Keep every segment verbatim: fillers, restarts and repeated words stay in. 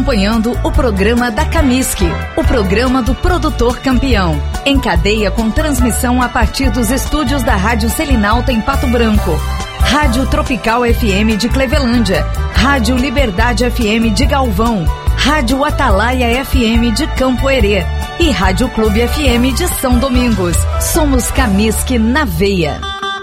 acompanhando o programa da Camisc, o programa do produtor campeão. Em cadeia com transmissão a partir dos estúdios da Rádio Selinalta em Pato Branco, Rádio Tropical F M de Clevelândia, Rádio Liberdade F M de Galvão, Rádio Atalaia F M de Campo Herê e Rádio Clube F M de São Domingos. Somos Camisc na veia.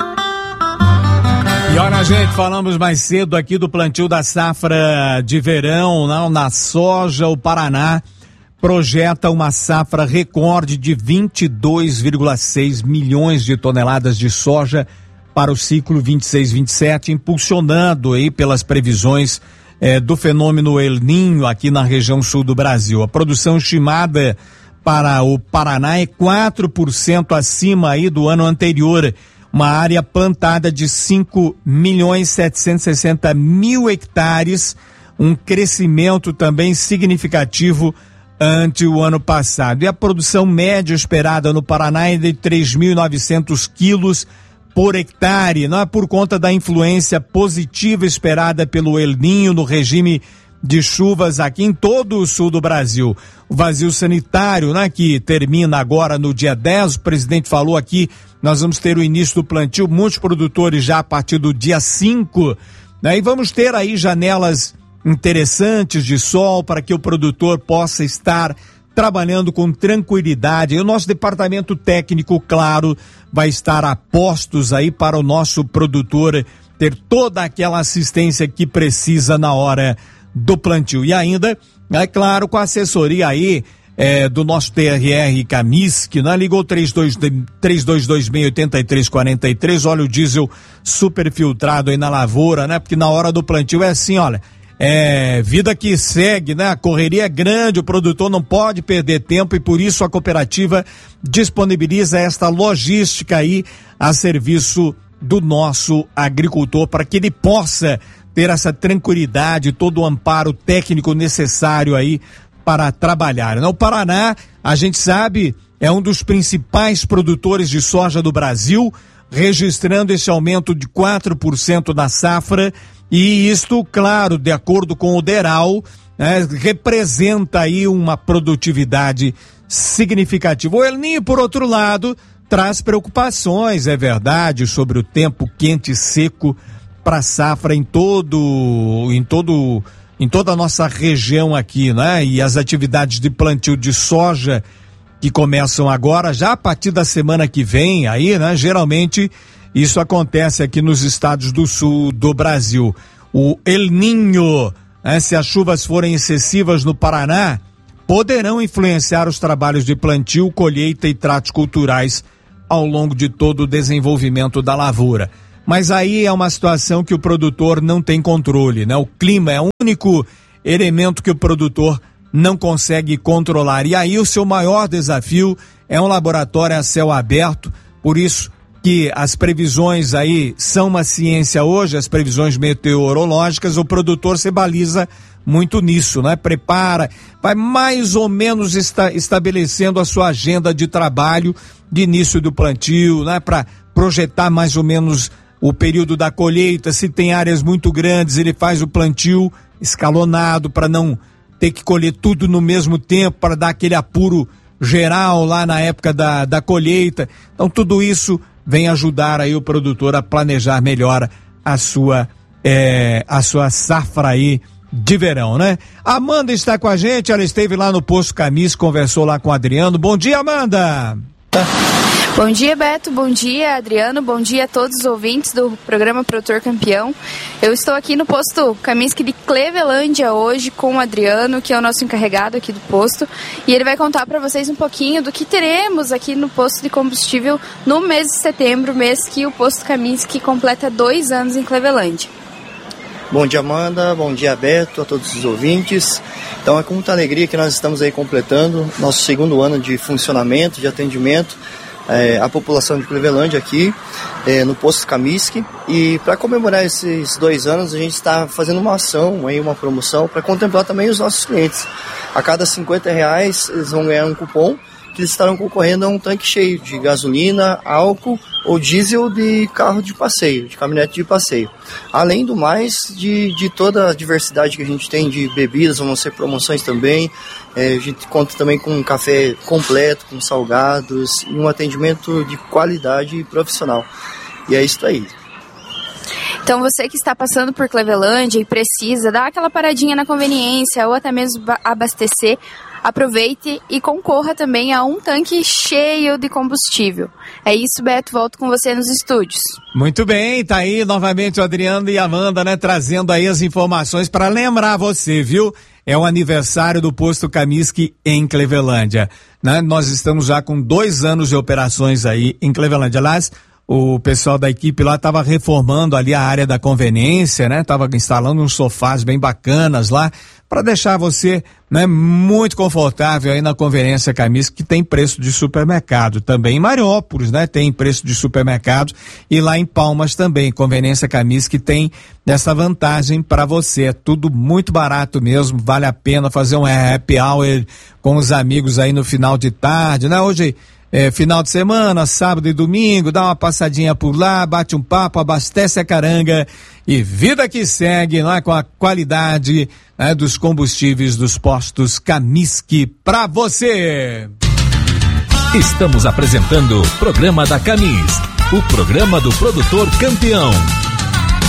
E olha, gente, falamos mais cedo aqui do plantio da safra de verão, não, na soja. O Paraná projeta uma safra recorde de vinte e dois vírgula seis milhões de toneladas de soja para o ciclo vinte e seis vinte e sete, impulsionado aí pelas previsões eh, do fenômeno El Niño aqui na região sul do Brasil. A produção estimada para o Paraná é quatro por cento acima aí do ano anterior. Uma área plantada de cinco milhões setecentos e sessenta mil hectares, um crescimento também significativo ante o ano passado. E a produção média esperada no Paraná é de três mil e novecentos quilos por hectare, não é por conta da influência positiva esperada pelo El Niño no regime de chuvas aqui em todo o sul do Brasil. O vazio sanitário, né, que termina agora no dia dez, o presidente falou aqui, nós vamos ter o início do plantio, muitos produtores já a partir do dia cinco, né, e vamos ter aí janelas interessantes de sol para que o produtor possa estar trabalhando com tranquilidade. E o nosso departamento técnico, claro, vai estar a postos aí para o nosso produtor ter toda aquela assistência que precisa na hora do plantio. E ainda, é claro, com a assessoria aí é, do nosso T R R Camisc, né? Ligou três dois dois seis, oito três quatro três, olha o diesel super filtrado aí na lavoura, né? Porque na hora do plantio é assim, olha, é vida que segue, né? A correria é grande, o produtor não pode perder tempo e por isso a cooperativa disponibiliza esta logística aí a serviço do nosso agricultor para que ele possa ter essa tranquilidade, todo o amparo técnico necessário aí para trabalhar. No Paraná, a gente sabe, é um dos principais produtores de soja do Brasil, registrando esse aumento de quatro por cento da safra, e isto, claro, de acordo com o DERAL, né, representa aí uma produtividade significativa. O El Niño, por outro lado, traz preocupações, é verdade, sobre o tempo quente e seco para a safra em todo, em todo, em toda a nossa região aqui, né? E as atividades de plantio de soja que começam agora, já a partir da semana que vem, aí, né? Geralmente isso acontece aqui nos estados do sul do Brasil. O El Niño, né? Se as chuvas forem excessivas no Paraná, poderão influenciar os trabalhos de plantio, colheita e tratos culturais ao longo de todo o desenvolvimento da lavoura. Mas aí é uma situação que o produtor não tem controle, né? O clima é o único elemento que o produtor não consegue controlar. E aí o seu maior desafio é um laboratório a céu aberto, por isso que as previsões aí são uma ciência hoje, as previsões meteorológicas, o produtor se baliza muito nisso, né? Prepara, vai mais ou menos esta, estabelecendo a sua agenda de trabalho de início do plantio, né? Para projetar mais ou menos o período da colheita. Se tem áreas muito grandes, ele faz o plantio escalonado para não ter que colher tudo no mesmo tempo, para dar aquele apuro geral lá na época da, da colheita. Então tudo isso vem ajudar aí o produtor a planejar melhor a sua, é, a sua safra aí de verão, né? A Amanda está com a gente, ela esteve lá no Posto Camisc, conversou lá com o Adriano. Bom dia, Amanda! Bom dia, Beto, bom dia, Adriano, bom dia a todos os ouvintes do programa Produtor Campeão. Eu estou aqui no posto Camisc de Clevelândia hoje com o Adriano, que é o nosso encarregado aqui do posto, e ele vai contar para vocês um pouquinho do que teremos aqui no posto de combustível no mês de setembro, mês que o posto Camisc completa dois anos em Clevelândia. Bom dia, Amanda, bom dia, Beto, a todos os ouvintes. Então é com muita alegria que nós estamos aí completando nosso segundo ano de funcionamento, de atendimento É, a população de Clevelândia aqui é, no posto Camisc, e para comemorar esses dois anos a gente está fazendo uma ação, aí, uma promoção para contemplar também os nossos clientes. A cada cinquenta reais eles vão ganhar um cupom que eles estarão concorrendo a um tanque cheio de gasolina, álcool ou diesel de carro de passeio, de caminhonete de passeio. Além do mais, de, de toda a diversidade que a gente tem de bebidas, vão ser promoções também. É, a gente conta também com um café completo, com salgados e um atendimento de qualidade e profissional. E é isso aí. Então você que está passando por Clevelândia e precisa dar aquela paradinha na conveniência ou até mesmo abastecer, aproveite e concorra também a um tanque cheio de combustível. É isso, Beto, volto com você nos estúdios. Muito bem, tá aí novamente o Adriano e a Amanda, né, trazendo aí as informações para lembrar você, viu? É o aniversário do Posto Kaminsky em Clevelândia, né? Nós estamos já com dois anos de operações aí em Clevelândia. Aliás, o pessoal da equipe lá estava reformando ali a área da conveniência, né? Tava instalando uns sofás bem bacanas lá para deixar você, né, muito confortável aí na conveniência Kaminsky, que tem preço de supermercado. Também em Mariópolis, né? Tem preço de supermercado e lá em Palmas também. Conveniência Kaminsky tem essa vantagem para você. É tudo muito barato mesmo, vale a pena fazer um happy hour com os amigos aí no final de tarde, né? Hoje É, final de semana, sábado e domingo, dá uma passadinha por lá, bate um papo, abastece a caranga e vida que segue, não é? Com a qualidade, né, dos combustíveis dos postos Kaminsky pra você. Estamos apresentando o Programa da Camis, o programa do produtor campeão.